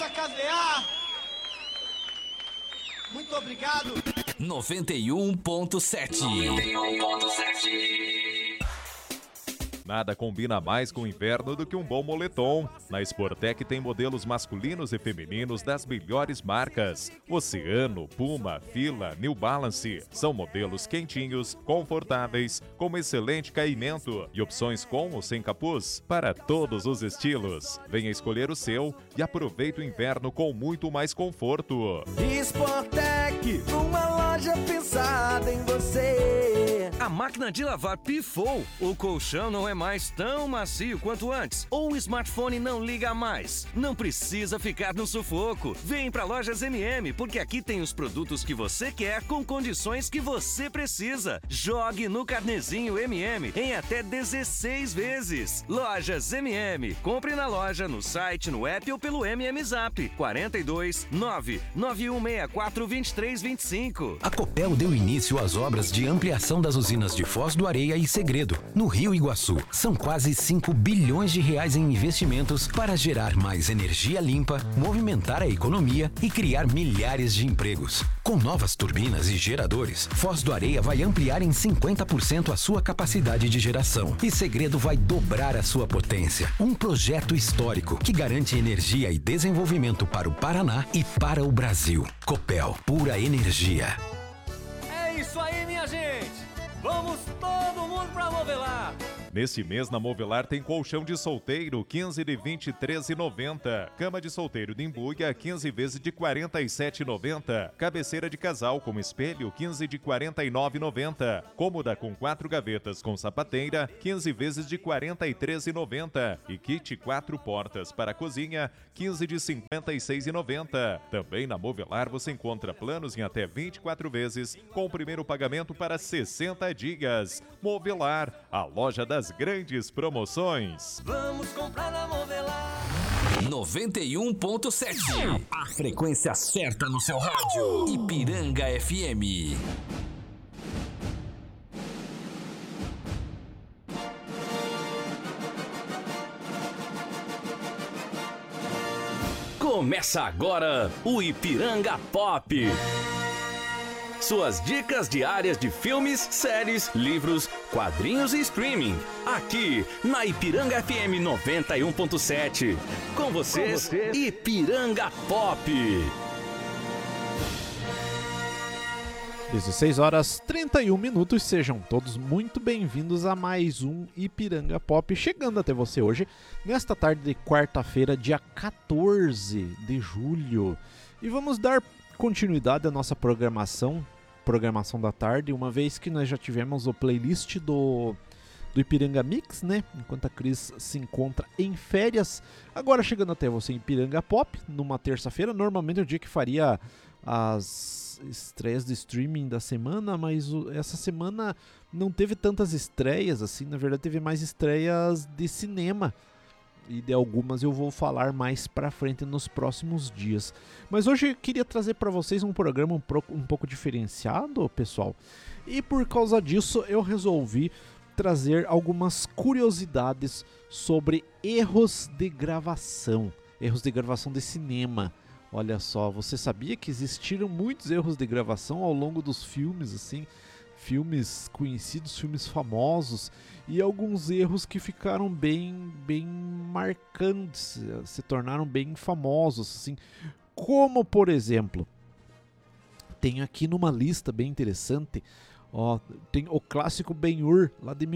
Força Casear! Muito obrigado! 91.7. Nada combina mais com o inverno do que um bom moletom. Na Sportec tem modelos masculinos e femininos das melhores marcas. Oceano, Puma, Fila, New Balance. São modelos quentinhos, confortáveis, com excelente caimento e opções com ou sem capuz para todos os estilos. Venha escolher o seu e aproveite o inverno com muito mais conforto. Sportec, uma loja pensada em você. A máquina de lavar pifou. O colchão não é mais tão macio quanto antes. Ou o smartphone não liga mais. Não precisa ficar no sufoco. Vem pra Lojas MM, porque aqui tem os produtos que você quer com condições que você precisa. Jogue no carnezinho MM em até 16 vezes. Lojas MM. Compre na loja, no site, no app ou pelo MM Zap. 42 99164 2325. A Copel deu início às obras de ampliação das usinas de Foz do Areia e Segredo, no Rio Iguaçu. São quase 5 bilhões de reais em investimentos para gerar mais energia limpa, movimentar a economia e criar milhares de empregos. Com novas turbinas e geradores, Foz do Areia vai ampliar em 50% a sua capacidade de geração e Segredo vai dobrar a sua potência. Um projeto histórico que garante energia e desenvolvimento para o Paraná e para o Brasil. Copel, pura energia. É isso aí, minha gente! Vamos todo mundo pra Movelar! Neste mês, na Movelar tem colchão de solteiro, 15 de 23,90. Cama de solteiro de embuia, 15 vezes de 47,90. Cabeceira de casal com espelho, 15 de 49,90. Cômoda com 4 gavetas com sapateira, 15 vezes de 43,90. E kit 4 portas para a cozinha, 15 de 56,90. Também na Movelar você encontra planos em até 24 vezes, com o primeiro pagamento para 60 dias. Movelar, a loja das grandes promoções. Vamos comprar na Movelar. 91.7. A frequência certa no seu rádio. Ipiranga FM. Começa agora o Ipiranga Pop. Suas dicas diárias de filmes, séries, livros, quadrinhos e streaming. Aqui na Ipiranga FM 91.7. Com vocês, Ipiranga Pop. 16 horas 31 minutos, sejam todos muito bem-vindos a mais um Ipiranga Pop, chegando até você hoje, nesta tarde de quarta-feira, dia 14 de julho. E vamos dar continuidade à nossa programação da tarde, uma vez que nós já tivemos o playlist do Ipiranga Mix, né? Enquanto a Cris se encontra em férias. Agora chegando até você em Ipiranga Pop, numa terça-feira, normalmente é o dia que faria as estreias de streaming da semana, mas essa semana não teve tantas estreias assim, na verdade teve mais estreias de cinema. E de algumas eu vou falar mais pra frente nos próximos dias. Mas hoje eu queria trazer pra vocês um programa um pouco diferenciado, pessoal. E por causa disso eu resolvi trazer algumas curiosidades sobre erros de gravação de cinema. Olha só, você sabia que existiram muitos erros de gravação ao longo dos filmes, assim, filmes conhecidos, filmes famosos, e alguns erros que ficaram bem marcantes, se tornaram bem famosos, assim, como por exemplo, tem aqui numa lista bem interessante, ó, tem o clássico Ben-Hur, lá de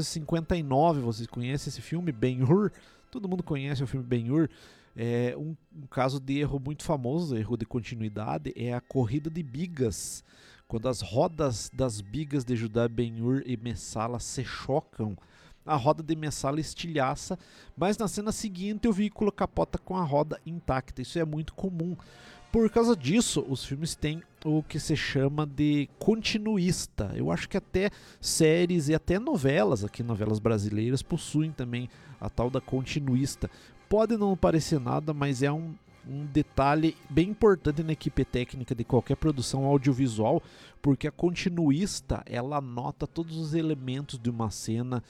1959, vocês conhecem esse filme, Ben-Hur? Todo mundo conhece o filme Ben-Hur. Um caso de erro muito famoso, erro de continuidade, é a corrida de bigas. Quando as rodas das bigas de Judá, Ben-Hur e Messala se chocam, a roda de Messala estilhaça, mas na cena seguinte o veículo capota com a roda intacta. Isso é muito comum. Por causa disso, os filmes têm o que se chama de continuista. Eu acho que até séries e até novelas, aqui novelas brasileiras, possuem também a tal da continuista. Pode não parecer nada, mas é um detalhe bem importante na equipe técnica de qualquer produção audiovisual, porque a continuista, ela anota todos os elementos de uma cena,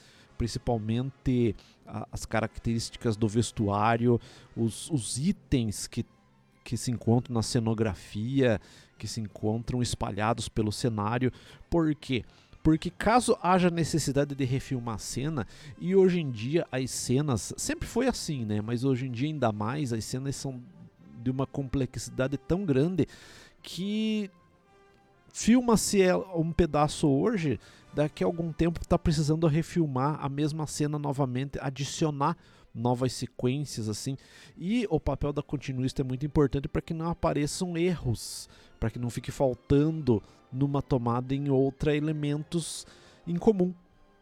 principalmente as características do vestuário, os itens que que se encontram na cenografia, que se encontram espalhados pelo cenário. Por quê? Porque caso haja necessidade de refilmar a cena, e hoje em dia as cenas, sempre foi assim, né? Mas hoje em dia ainda mais, as cenas são de uma complexidade tão grande que filma-se um pedaço hoje, daqui a algum tempo está precisando refilmar a mesma cena novamente, adicionar novas sequências assim. E o papel da continuista é muito importante para que não apareçam erros, para que não fique faltando numa tomada em outra elementos em comum.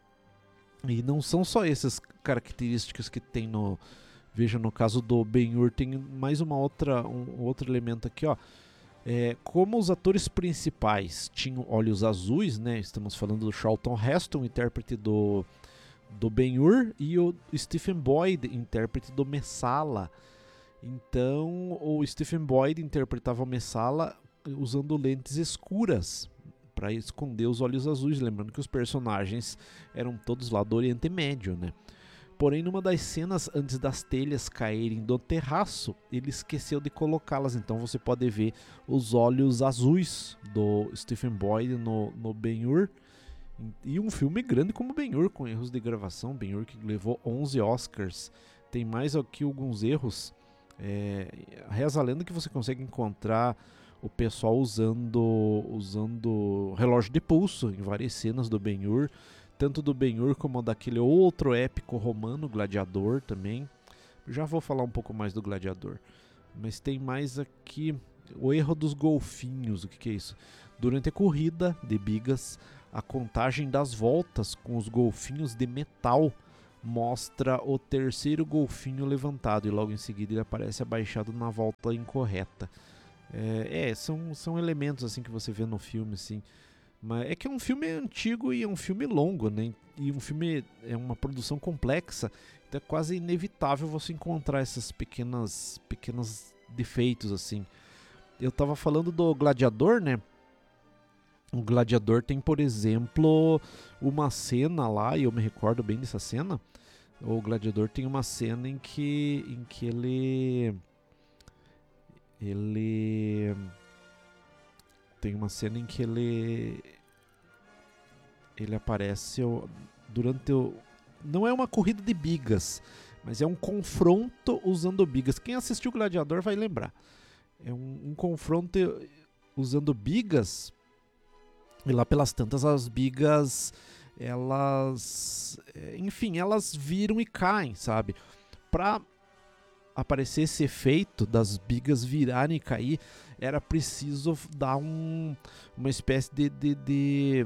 E não são só essas características que tem no... Veja, no caso do Ben-Hur tem mais um outro elemento aqui, ó. Como os atores principais tinham olhos azuis, né? Estamos falando do Charlton Heston, intérprete do Ben-Hur, e o Stephen Boyd, intérprete do Messala. Então, o Stephen Boyd interpretava o Messala usando lentes escuras para esconder os olhos azuis, lembrando que os personagens eram todos lá do Oriente Médio, né? Porém, numa das cenas antes das telhas caírem do terraço, ele esqueceu de colocá-las. Então você pode ver os olhos azuis do Stephen Boyd no Ben-Hur. E um filme grande como Ben-Hur, com erros de gravação. Ben-Hur que levou 11 Oscars. Tem mais aqui alguns erros. Reza a lenda que você consegue encontrar o pessoal usando relógio de pulso em várias cenas do Ben-Hur. Tanto do Ben-Hur como daquele outro épico romano, Gladiador também. Já vou falar um pouco mais do Gladiador. Mas tem mais aqui o erro dos golfinhos. O que é isso? Durante a corrida de bigas, a contagem das voltas com os golfinhos de metal mostra o terceiro golfinho levantado e logo em seguida ele aparece abaixado na volta incorreta. São elementos assim que você vê no filme, assim. Mas é que é um filme antigo e é um filme longo, né? E um filme é uma produção complexa, então é quase inevitável você encontrar esses pequenos defeitos, assim. Eu tava falando do Gladiador, né? O Gladiador tem, por exemplo, uma cena lá, e eu me recordo bem dessa cena. O Gladiador tem uma cena em que ele tem uma cena em que ele aparece durante não é uma corrida de bigas, mas é um confronto usando bigas. Quem assistiu o Gladiador vai lembrar. É um confronto usando bigas, e lá pelas tantas as bigas, elas viram e caem, sabe? Pra aparecer esse efeito das bigas virarem e cair, era preciso dar uma espécie de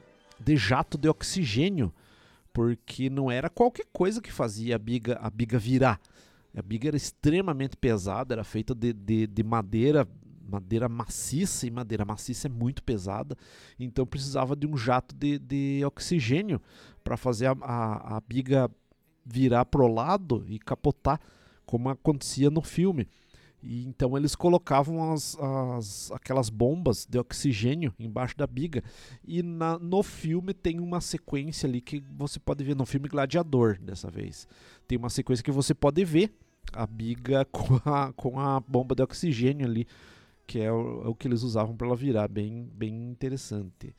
jato de oxigênio, porque não era qualquer coisa que fazia a biga virar. A biga era extremamente pesada, era feita de madeira maciça, e madeira maciça é muito pesada, então precisava de um jato de oxigênio para fazer a biga virar pro lado e capotar, como acontecia no filme. E então eles colocavam aquelas bombas de oxigênio embaixo da biga. E no filme tem uma sequência ali que você pode ver, no filme Gladiador, dessa vez. Tem uma sequência que você pode ver a biga com a bomba de oxigênio ali, que é o que eles usavam para ela virar, bem interessante.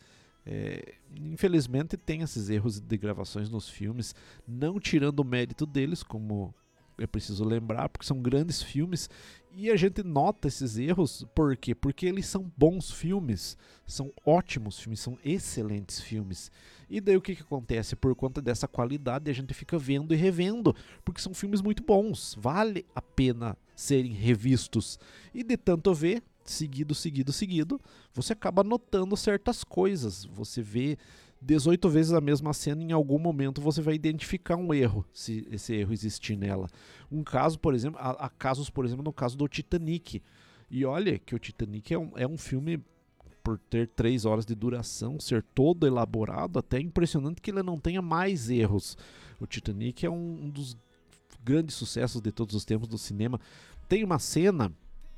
Infelizmente tem esses erros de gravações nos filmes, não tirando o mérito deles, como é preciso lembrar, porque são grandes filmes, e a gente nota esses erros. Por quê? Porque eles são bons filmes, são ótimos filmes, são excelentes filmes. E daí o que acontece? Por conta dessa qualidade a gente fica vendo e revendo, porque são filmes muito bons, vale a pena serem revistos. E de tanto ver, seguido, você acaba notando certas coisas. Você vê 18 vezes a mesma cena, em algum momento você vai identificar um erro, se esse erro existir nela. Um caso, por exemplo, há casos, por exemplo, no caso do Titanic. E olha que o Titanic é um filme, por ter 3 horas de duração, ser todo elaborado, até impressionante que ele não tenha mais erros. O Titanic é um dos grandes sucessos de todos os tempos do cinema. Tem uma cena,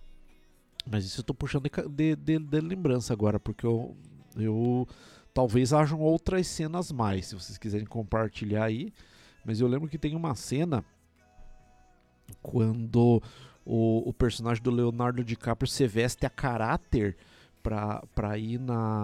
mas isso eu estou puxando de lembrança agora, porque eu talvez hajam outras cenas mais, se vocês quiserem compartilhar aí. Mas eu lembro que tem uma cena quando o personagem do Leonardo DiCaprio se veste a caráter pra ir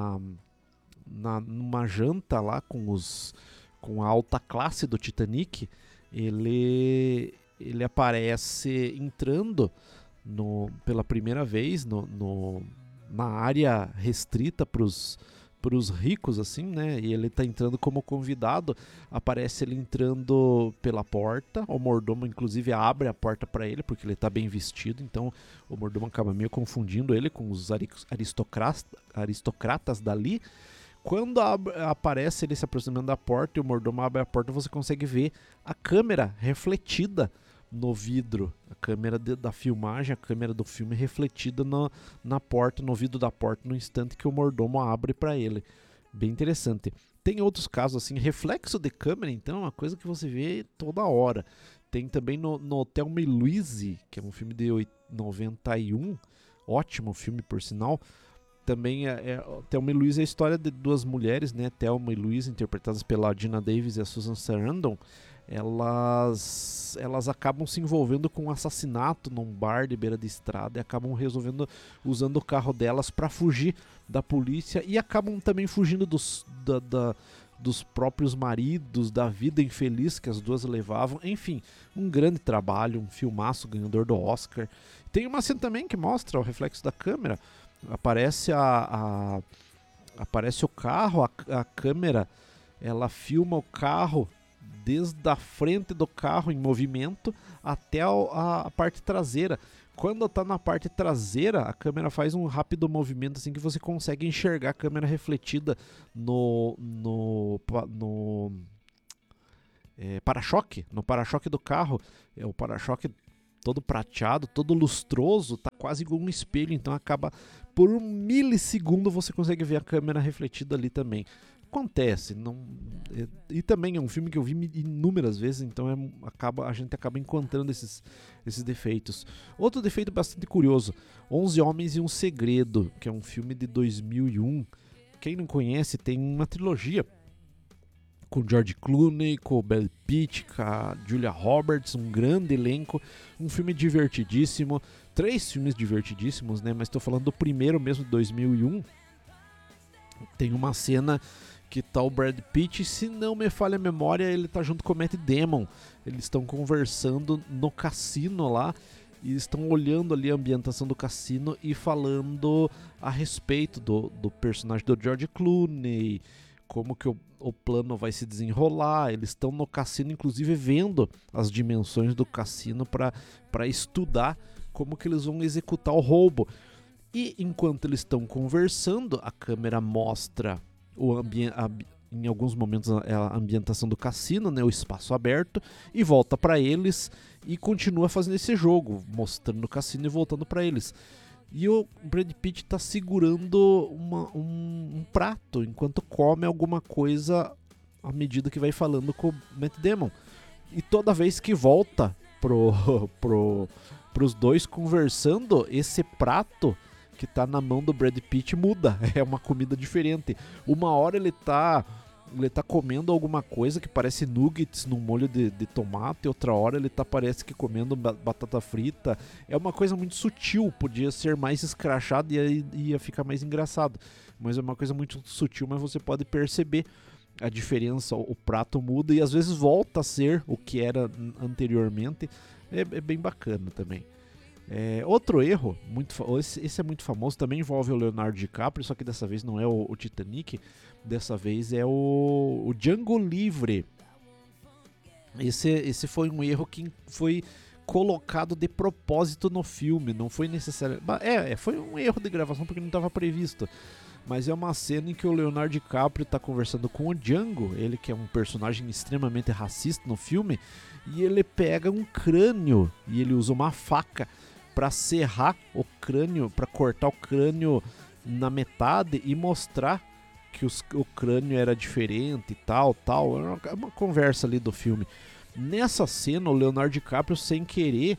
numa janta lá com a alta classe do Titanic. Ele aparece entrando pela primeira vez na área restrita pros ricos, assim, né? E ele tá entrando como convidado. Aparece ele entrando pela porta. O mordomo, inclusive, abre a porta para ele, porque ele tá bem vestido. Então, o mordomo acaba meio confundindo ele com os aristocratas dali. Quando aparece ele se aproximando da porta e o mordomo abre a porta, você consegue ver a câmera refletida no vidro, a câmera da filmagem, a câmera do filme refletida na porta, no vidro da porta, no instante que o mordomo abre para ele. Bem interessante. Tem outros casos assim, reflexo de câmera, então, é uma coisa que você vê toda hora. Tem também no Thelma e Louise, que é um filme de 91, ótimo filme por sinal. Também Thelma e Louise é a história de duas mulheres, né? Thelma e Louise, interpretadas pela Geena Davis e a Susan Sarandon. Elas acabam se envolvendo com um assassinato num bar de beira de estrada e acabam resolvendo usando o carro delas para fugir da polícia e acabam também fugindo dos próprios maridos, da vida infeliz que as duas levavam. Enfim, um grande trabalho, um filmaço ganhador do Oscar. Tem uma cena também que mostra o reflexo da câmera. Aparece aparece o carro, a câmera ela filma o carro desde a frente do carro em movimento até a parte traseira. Quando está na parte traseira, a câmera faz um rápido movimento assim que você consegue enxergar a câmera refletida no para-choque. No para-choque do carro, o para-choque todo prateado, todo lustroso, tá quase igual um espelho, então acaba por um milissegundo você consegue ver a câmera refletida ali também. Acontece, e também é um filme que eu vi inúmeras vezes, então a gente acaba encontrando esses defeitos. Outro defeito bastante curioso, 11 Homens e um Segredo, que é um filme de 2001. Quem não conhece, tem uma trilogia com George Clooney, com o Brad Pitt, com a Julia Roberts, um grande elenco, um filme divertidíssimo, 3 filmes divertidíssimos, né? Mas estou falando do primeiro mesmo, de 2001. Tem uma cena que tá o Brad Pitt, se não me falha a memória, ele tá junto com o Matt Damon. Eles estão conversando no cassino lá e estão olhando ali a ambientação do cassino e falando a respeito do personagem do George Clooney, como que o plano vai se desenrolar. Eles estão no cassino, inclusive vendo as dimensões do cassino para estudar como que eles vão executar o roubo. E enquanto eles estão conversando, a câmera mostra em alguns momentos a ambientação do cassino, né, o espaço aberto, e volta para eles e continua fazendo esse jogo, mostrando o cassino e voltando para eles. E o Brad Pitt está segurando um prato enquanto come alguma coisa à medida que vai falando com o Matt Damon. E toda vez que volta pros dois conversando, esse prato que tá na mão do Brad Pitt muda, é uma comida diferente. Uma hora ele tá comendo alguma coisa que parece nuggets num molho de tomate, outra hora ele parece que comendo batata frita. É uma coisa muito sutil, podia ser mais escrachado e aí ia ficar mais engraçado, mas é uma coisa muito sutil, mas você pode perceber a diferença, o prato muda e às vezes volta a ser o que era anteriormente. É bem bacana também. Outro erro, esse é muito famoso, também envolve o Leonardo DiCaprio, só que dessa vez não é o Titanic, dessa vez é o Django Livre. Esse foi um erro que foi colocado de propósito no filme, não foi necessário. Foi um erro de gravação porque não estava previsto. Mas é uma cena em que o Leonardo DiCaprio está conversando com o Django, ele que é um personagem extremamente racista no filme, e ele pega um crânio e ele usa uma faca para serrar o crânio, para cortar o crânio na metade e mostrar que o crânio era diferente e tal. É uma conversa ali do filme. Nessa cena, o Leonardo DiCaprio, sem querer,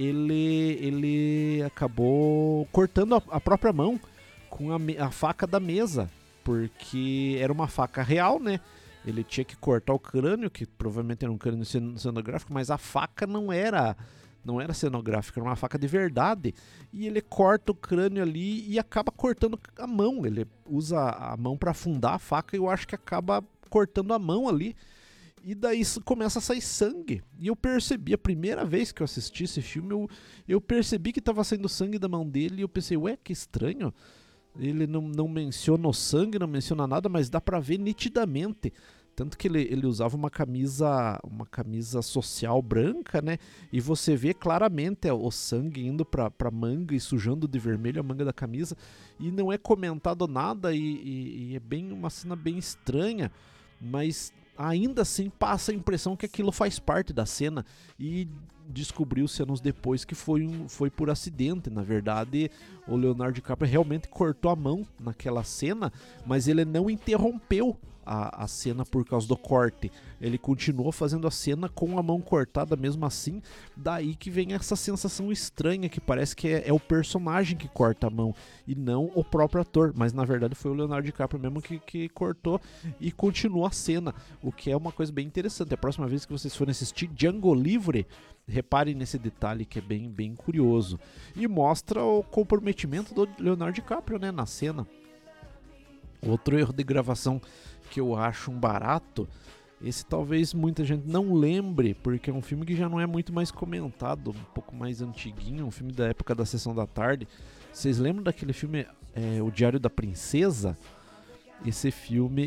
ele acabou cortando a própria mão com a faca da mesa, porque era uma faca real, né? Ele tinha que cortar o crânio, que provavelmente era um crânio cenográfico, mas a faca não era não era cenográfica, era uma faca de verdade, e ele corta o crânio ali e acaba cortando a mão. Ele usa a mão para afundar a faca e eu acho que acaba cortando a mão ali. E daí começa a sair sangue. E eu percebi, a primeira vez que eu assisti esse filme, eu percebi que estava saindo sangue da mão dele e eu pensei, ué, que estranho. Ele não menciona o sangue, não menciona nada, mas dá pra ver nitidamente. Tanto que ele usava uma camisa social branca, né? E você vê claramente o sangue indo pra manga e sujando de vermelho a manga da camisa. E não é comentado nada e é bem uma cena bem estranha, mas ainda assim passa a impressão que aquilo faz parte da cena. E descobriu-se anos depois que foi por acidente. Na verdade, o Leonardo DiCaprio realmente cortou a mão naquela cena, mas ele não interrompeu a cena por causa do corte. Ele continuou fazendo a cena com a mão cortada mesmo assim. Daí que vem essa sensação estranha, que parece que é o personagem que corta a mão e não o próprio ator, mas na verdade foi o Leonardo DiCaprio mesmo que cortou e continuou a cena, o que é uma coisa bem interessante. A próxima vez que vocês forem assistir Django Livre, reparem nesse detalhe que é bem, bem curioso e mostra o comprometimento do Leonardo DiCaprio, né, na cena. Outro erro de gravação que eu acho um barato, esse talvez muita gente não lembre, porque é um filme que já não é muito mais comentado, um pouco mais antiguinho, um filme da época da Sessão da Tarde. Vocês lembram daquele filme, O Diário da Princesa? Esse filme,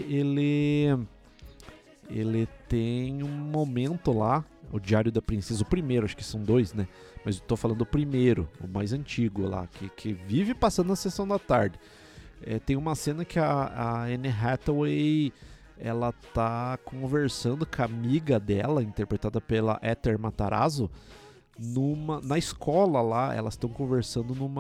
ele tem um momento lá, O Diário da Princesa, o primeiro, acho que são dois, né? Mas eu tô falando do primeiro, o mais antigo lá, que vive passando na Sessão da Tarde. Tem uma cena que a Anne Hathaway, ela tá conversando com a amiga dela, interpretada pela Heather Matarazzo, na escola lá. Elas estão conversando